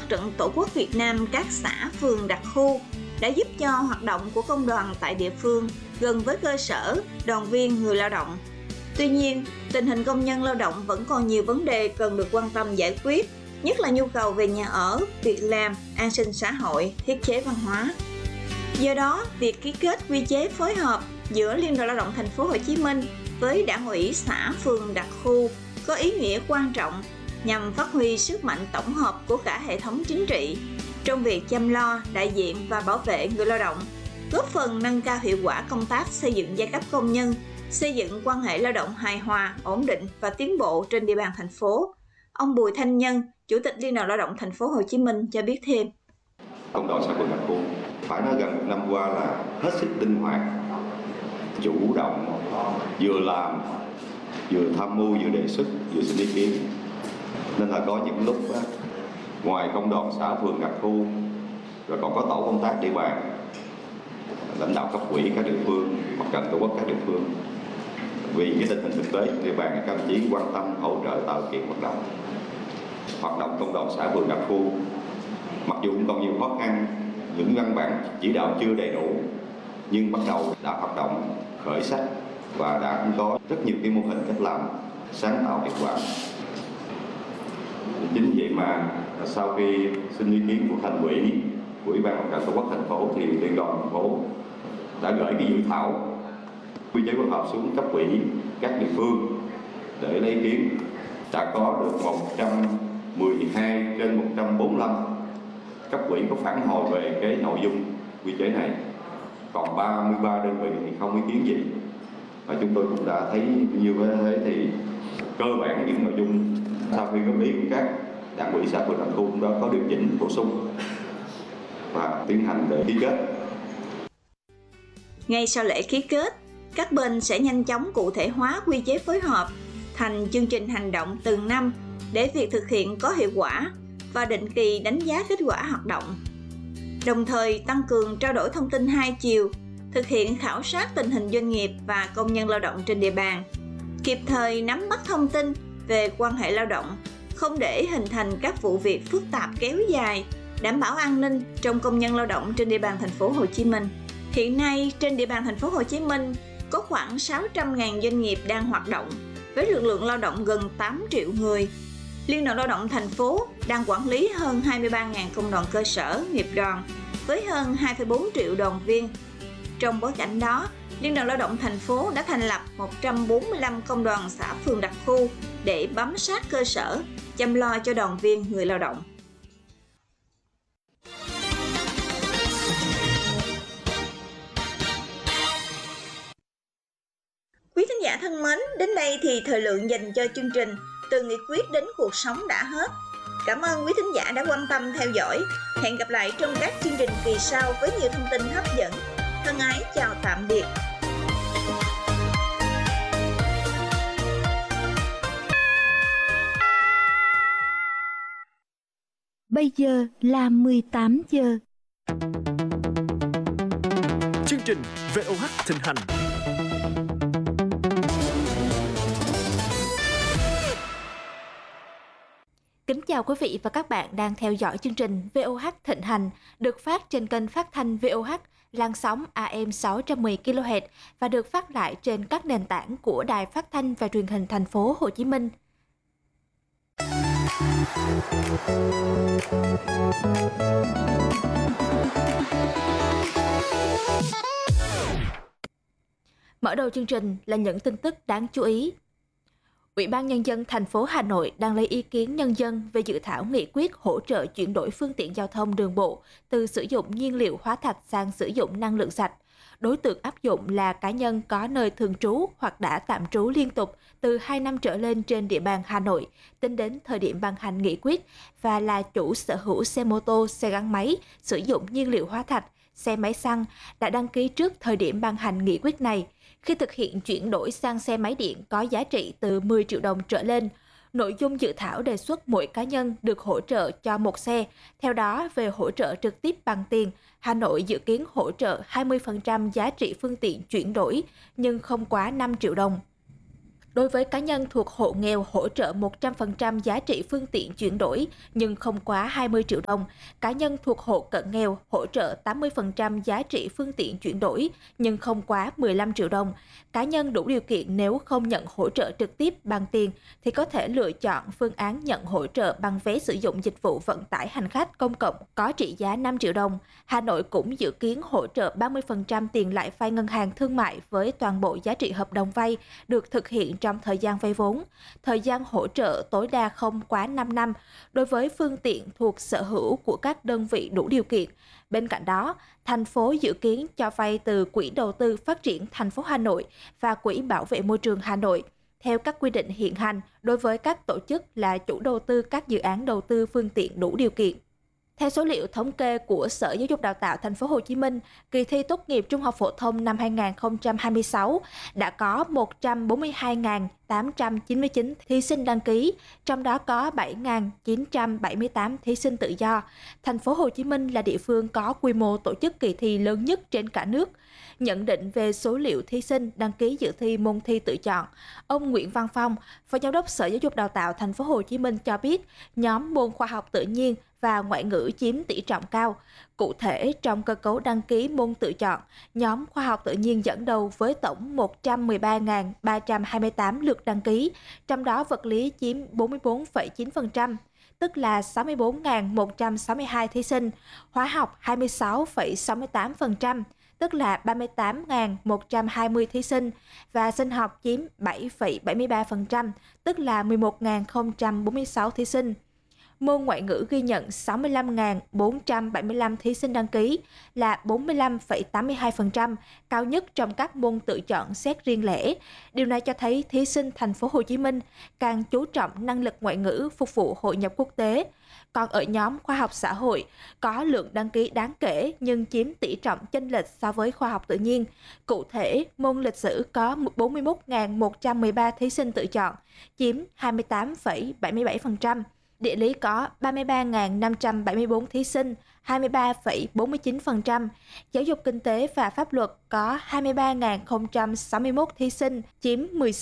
trận Tổ quốc Việt Nam các xã, phường, đặc khu đã giúp cho hoạt động của công đoàn tại địa phương gần với cơ sở, đoàn viên, người lao động. Tuy nhiên, tình hình công nhân lao động vẫn còn nhiều vấn đề cần được quan tâm giải quyết, nhất là nhu cầu về nhà ở, việc làm, an sinh xã hội, thiết chế văn hóa. Do đó, việc ký kết quy chế phối hợp giữa Liên đoàn Lao động Thành phố Hồ Chí Minh với Đảng ủy xã, phường, đặc khu có ý nghĩa quan trọng nhằm phát huy sức mạnh tổng hợp của cả hệ thống chính trị trong việc chăm lo, đại diện và bảo vệ người lao động, góp phần nâng cao hiệu quả công tác xây dựng giai cấp công nhân, xây dựng quan hệ lao động hài hòa, ổn định và tiến bộ trên địa bàn thành phố. Ông Bùi Thanh Nhân, Chủ tịch Liên đoàn Lao động Thành phố Hồ Chí Minh cho biết thêm. Công đoàn xã phường đặc khu phải nói gần một năm qua là hết sức linh hoạt, chủ động, vừa làm, vừa tham mưu, vừa đề xuất, vừa xin ý kiến. Nên là có những lúc ngoài công đoàn xã phường đặc khu rồi còn có tổ công tác địa bàn, lãnh đạo cấp ủy các địa phương, mặt trận tổ quốc các địa phương. Vì cái tình hình thực tế địa bàn, các đồng chí quan tâm hỗ trợ tạo điều kiện hoạt động công đoàn xã phường đặc khu. Mặc dù cũng còn nhiều khó khăn, những văn bản chỉ đạo chưa đầy đủ, nhưng bắt đầu đã hoạt động khởi sắc và đã cũng có rất nhiều cái mô hình cách làm sáng tạo hiệu quả. Chính vậy mà sau khi xin ý kiến của thành ủy, của Ủy ban Mặt trận Tổ quốc thành phố thì Liên đoàn thành phố đã gửi cái dự thảo quy chế phối hợp xuống cấp ủy các địa phương để lấy ý kiến. Đã có được 112 trên 145 cấp ủy có phản hồi về cái nội dung quy chế này, còn 33 đơn vị thì không ý kiến gì. Và chúng tôi cũng đã thấy như thế thì cơ bản những nội dung sau khi góp ý của các đảng ủy xã phường đặc khu cũng đã có điều chỉnh bổ sung và tiến hành để ký kết. Ngay sau lễ ký kết, các bên sẽ nhanh chóng cụ thể hóa quy chế phối hợp thành chương trình hành động từng năm để việc thực hiện có hiệu quả và định kỳ đánh giá kết quả hoạt động. Đồng thời tăng cường trao đổi thông tin hai chiều, thực hiện khảo sát tình hình doanh nghiệp và công nhân lao động trên địa bàn, kịp thời nắm bắt thông tin về quan hệ lao động, không để hình thành các vụ việc phức tạp kéo dài, đảm bảo an ninh trong công nhân lao động trên địa bàn thành phố Hồ Chí Minh. Hiện nay, trên địa bàn thành phố Hồ Chí Minh có khoảng 600.000 doanh nghiệp đang hoạt động với lực lượng lao động gần 8 triệu người. Liên đoàn Lao động thành phố đang quản lý hơn 23.000 công đoàn cơ sở, nghiệp đoàn với hơn 2,4 triệu đoàn viên. Trong bối cảnh đó, Liên đoàn Lao động thành phố đã thành lập 145 công đoàn xã phường đặc khu để bám sát cơ sở, chăm lo cho đoàn viên người lao động. Quý thính giả thân mến, đến đây thì thời lượng dành cho chương trình Từ Nghị quyết đến Cuộc sống đã hết. Cảm ơn quý thính giả đã quan tâm theo dõi. Hẹn gặp lại trong các chương trình kỳ sau với nhiều thông tin hấp dẫn. Thân ái chào tạm biệt. Bây giờ là 18 giờ. Chương trình VOH Thịnh Hành. Kính chào quý vị và các bạn đang theo dõi chương trình VOH Thịnh Hành được phát trên kênh phát thanh VOH làn sóng AM 610 kHz và được phát lại trên các nền tảng của Đài Phát thanh và Truyền hình Thành phố Hồ Chí Minh. Mở đầu chương trình là những tin tức đáng chú ý. Ủy ban Nhân dân thành phố Hà Nội đang lấy ý kiến nhân dân về dự thảo nghị quyết hỗ trợ chuyển đổi phương tiện giao thông đường bộ từ sử dụng nhiên liệu hóa thạch sang sử dụng năng lượng sạch. Đối tượng áp dụng là cá nhân có nơi thường trú hoặc đã tạm trú liên tục từ 2 năm trở lên trên địa bàn Hà Nội, tính đến thời điểm ban hành nghị quyết, và là chủ sở hữu xe mô tô, xe gắn máy sử dụng nhiên liệu hóa thạch, xe máy xăng đã đăng ký trước thời điểm ban hành nghị quyết này. Khi thực hiện chuyển đổi sang xe máy điện có giá trị từ 10 triệu đồng trở lên, nội dung dự thảo đề xuất mỗi cá nhân được hỗ trợ cho một xe. Theo đó, về hỗ trợ trực tiếp bằng tiền, Hà Nội dự kiến hỗ trợ 20% giá trị phương tiện chuyển đổi, nhưng không quá 5 triệu đồng. Đối với cá nhân thuộc hộ nghèo, hỗ trợ 100% giá trị phương tiện chuyển đổi nhưng không quá 20 triệu đồng. Cá nhân thuộc hộ cận nghèo hỗ trợ 80% giá trị phương tiện chuyển đổi nhưng không quá 15 triệu đồng. Cá nhân đủ điều kiện nếu không nhận hỗ trợ trực tiếp bằng tiền thì có thể lựa chọn phương án nhận hỗ trợ bằng vé sử dụng dịch vụ vận tải hành khách công cộng có trị giá 5 triệu đồng. Hà Nội cũng dự kiến hỗ trợ 30% tiền lãi vay ngân hàng thương mại với toàn bộ giá trị hợp đồng vay được thực hiện trong thời gian vay vốn. Thời gian hỗ trợ tối đa không quá 5 năm đối với phương tiện thuộc sở hữu của các đơn vị đủ điều kiện. Bên cạnh đó, thành phố dự kiến cho vay từ Quỹ đầu tư phát triển thành phố Hà Nội và Quỹ bảo vệ môi trường Hà Nội theo các quy định hiện hành đối với các tổ chức là chủ đầu tư các dự án đầu tư phương tiện đủ điều kiện. Theo số liệu thống kê của Sở Giáo dục Đào tạo Thành phố Hồ Chí Minh, kỳ thi tốt nghiệp trung học phổ thông năm 2026 đã có 142.899 thí sinh đăng ký, trong đó có 7.978 thí sinh tự do. Thành phố Hồ Chí Minh là địa phương có quy mô tổ chức kỳ thi lớn nhất trên cả nước. Nhận định về số liệu thí sinh đăng ký dự thi môn thi tự chọn, ông Nguyễn Văn Phong, Phó Giám đốc Sở Giáo dục Đào tạo Thành phố Hồ Chí Minh cho biết, nhóm môn khoa học tự nhiên và ngoại ngữ chiếm tỷ trọng cao. Cụ thể, trong cơ cấu đăng ký môn tự chọn, nhóm khoa học tự nhiên dẫn đầu với tổng 113.328 lượt đăng ký, trong đó vật lý chiếm 44,9%, tức là 64.162 thí sinh, hóa học 26,68%, tức là 38.120 thí sinh, và sinh học chiếm 7,73%, tức là 11.046 thí sinh. Môn ngoại ngữ ghi nhận 65.475 thí sinh đăng ký là 45,82%, cao nhất trong các môn tự chọn xét riêng lẻ. Điều này cho thấy thí sinh Thành phố Hồ Chí Minh càng chú trọng năng lực ngoại ngữ phục vụ hội nhập quốc tế. Còn ở nhóm khoa học xã hội, có lượng đăng ký đáng kể nhưng chiếm tỷ trọng chênh lệch so với khoa học tự nhiên. Cụ thể, môn lịch sử có 41.113 thí sinh tự chọn, chiếm 28,77%. Địa lý có 33.574 thí sinh, 23,49%. Giáo dục kinh tế và pháp luật có 23.061 thí sinh, chiếm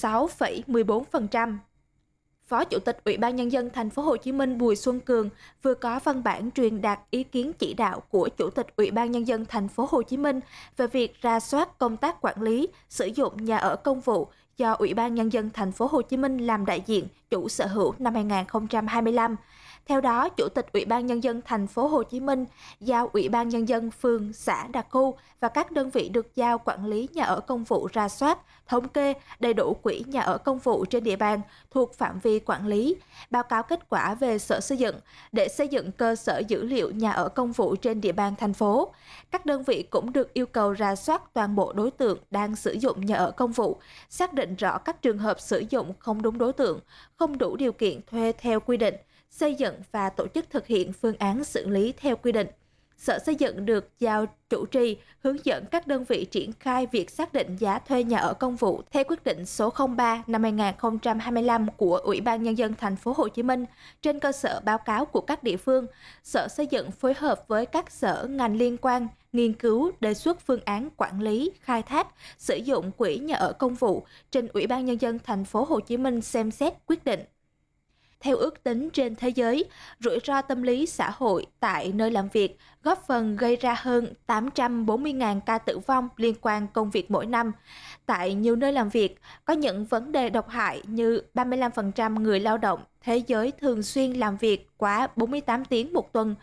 16,14%. Phó Chủ tịch Ủy ban Nhân dân Thành phố Hồ Chí Minh Bùi Xuân Cường vừa có văn bản truyền đạt ý kiến chỉ đạo của Chủ tịch Ủy ban Nhân dân Thành phố Hồ Chí Minh về việc rà soát công tác quản lý, sử dụng nhà ở công vụ do Ủy ban Nhân dân Thành phố Hồ Chí Minh làm đại diện chủ sở hữu năm 2025. Theo đó, Chủ tịch Ủy ban Nhân dân Thành phố Hồ Chí Minh giao Ủy ban Nhân dân phường, xã, đặc khu và các đơn vị được giao quản lý nhà ở công vụ rà soát, thống kê đầy đủ quỹ nhà ở công vụ trên địa bàn thuộc phạm vi quản lý, báo cáo kết quả về Sở Xây dựng để xây dựng cơ sở dữ liệu nhà ở công vụ trên địa bàn thành phố. Các đơn vị cũng được yêu cầu rà soát toàn bộ đối tượng đang sử dụng nhà ở công vụ, xác định rõ các trường hợp sử dụng không đúng đối tượng, không đủ điều kiện thuê theo quy định, xây dựng và tổ chức thực hiện phương án xử lý theo quy định. Sở Xây dựng được giao chủ trì, hướng dẫn các đơn vị triển khai việc xác định giá thuê nhà ở công vụ theo quyết định số 03 năm 2025 của Ủy ban Nhân dân Thành phố Hồ Chí Minh. Trên cơ sở báo cáo của các địa phương, Sở Xây dựng phối hợp với các sở ngành liên quan nghiên cứu đề xuất phương án quản lý, khai thác, sử dụng quỹ nhà ở công vụ trên Ủy ban Nhân dân Thành phố Hồ Chí Minh xem xét quyết định. Theo ước tính trên thế giới, rủi ro tâm lý xã hội tại nơi làm việc góp phần gây ra hơn 840.000 ca tử vong liên quan công việc mỗi năm. Tại nhiều nơi làm việc, có những vấn đề độc hại như 35% người lao động thế giới thường xuyên làm việc quá 48 tiếng một tuần,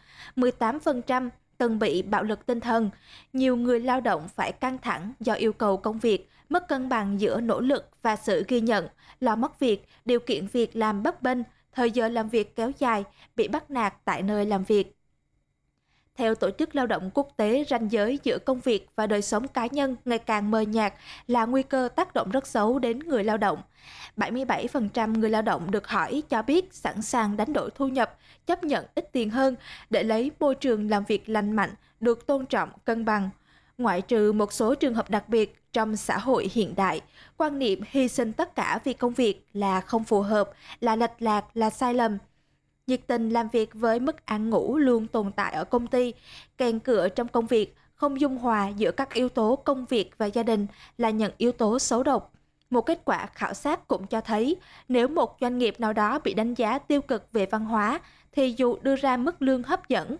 18% từng bị bạo lực tinh thần. Nhiều người lao động phải căng thẳng do yêu cầu công việc, mất cân bằng giữa nỗ lực và sự ghi nhận, lo mất việc, điều kiện việc làm bấp bênh, thời giờ làm việc kéo dài, bị bắt nạt tại nơi làm việc. Theo Tổ chức Lao động Quốc tế, ranh giới giữa công việc và đời sống cá nhân ngày càng mờ nhạt là nguy cơ tác động rất xấu đến người lao động. 77% người lao động được hỏi cho biết sẵn sàng đánh đổi thu nhập, chấp nhận ít tiền hơn để lấy môi trường làm việc lành mạnh, được tôn trọng, cân bằng. Ngoại trừ một số trường hợp đặc biệt, trong xã hội hiện đại, quan niệm hy sinh tất cả vì công việc là không phù hợp, là lệch lạc, là sai lầm. Nhiệt tình làm việc với mức ăn ngủ luôn tồn tại ở công ty, kèn cửa trong công việc, không dung hòa giữa các yếu tố công việc và gia đình là những yếu tố xấu độc. Một kết quả khảo sát cũng cho thấy nếu một doanh nghiệp nào đó bị đánh giá tiêu cực về văn hóa thì dù đưa ra mức lương hấp dẫn